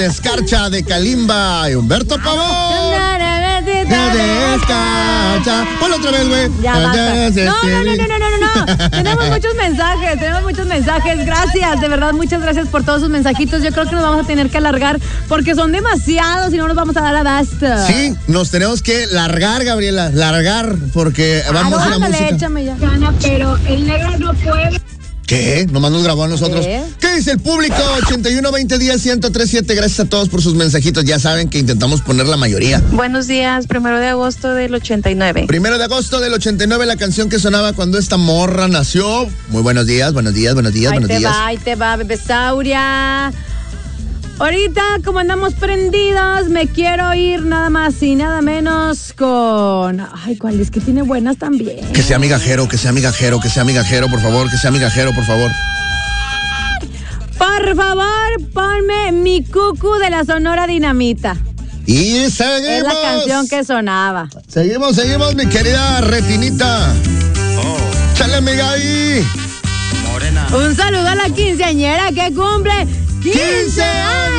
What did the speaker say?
de Escarcha, de Kalimba y Humberto Pavón. De Escarcha. Ponlo otra vez, güey. Ya basta. No. Tenemos muchos mensajes. Gracias, de verdad, muchas gracias por todos sus mensajitos. Yo creo que nos vamos a tener que alargar porque son demasiados y no nos vamos a dar abasto. Sí, nos tenemos que largar, Gabriela, porque vamos a la música. Échame ya. Pero el negro no puede. ¿Qué? Nomás nos grabó a nosotros. ¿Qué dice el público? 81-20-10-1037. Gracias a todos por sus mensajitos. Ya saben que intentamos poner la mayoría. Buenos días, 1 de agosto del 89. 1 de agosto del 89, la canción que sonaba cuando esta morra nació. Muy buenos días. Ahí te va, Bebesauria. Ahorita, como andamos prendidos, me quiero ir nada más y nada menos con... Ay, ¿cuál es? Que tiene buenas también. Que sea migajero, por favor, por favor. Por favor, ponme mi cucu de la Sonora Dinamita. Y seguimos. Es la canción que sonaba. Seguimos, mi querida Retinita. Chale, amiga ahí. Morena. Un saludo a la quinceañera que cumple 15 años.